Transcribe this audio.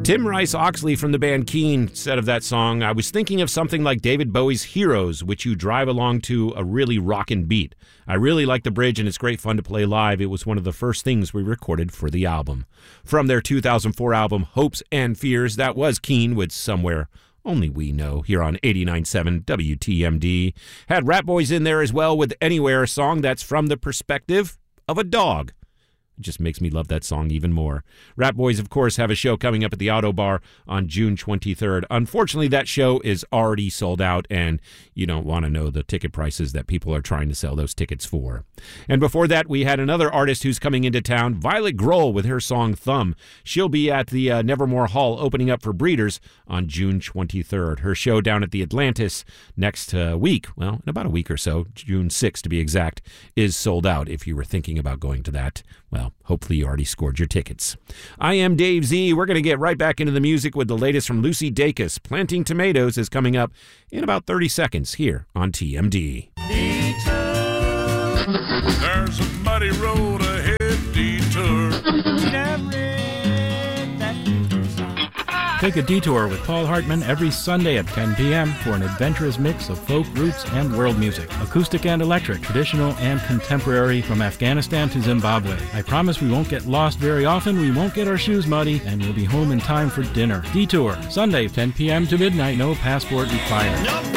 Tim Rice-Oxley from the band Keane said of that song, "I was thinking of something like David Bowie's Heroes, which you drive along to a really rockin' beat. I really like the bridge and it's great fun to play live. It was one of the first things we recorded for the album." From their 2004 album Hopes and Fears, that was Keane with Somewhere Only We Know, here on 89.7 WTMD. Had Rat Boys in there as well with Anywhere, a song that's from the perspective of a dog. It just makes me love that song even more. Rat Boys, of course, have a show coming up at the Auto Bar on June 23rd. Unfortunately, that show is already sold out, and you don't want to know the ticket prices that people are trying to sell those tickets for. And before that, we had another artist who's coming into town, Violet Grohl, with her song Thumb. She'll be at the Nevermore Hall opening up for Breeders on June 23rd. Her show down at the Atlantis next week, well, in about a week or so, June 6th to be exact, is sold out. If you were thinking about going to that, well, hopefully you already scored your tickets. I am Dave Z. We're going to get right back into the music with the latest from Lucy Dacus. Planting Tomatoes is coming up in about 30 seconds here on TMD. Detour. There's a muddy road ahead, detour. Take a detour with Paul Hartman every Sunday at 10 p.m. for an adventurous mix of folk, roots, and world music. Acoustic and electric, traditional and contemporary, from Afghanistan to Zimbabwe. I promise we won't get lost very often, we won't get our shoes muddy, and we'll be home in time for dinner. Detour, Sunday, 10 p.m. to midnight, no passport required.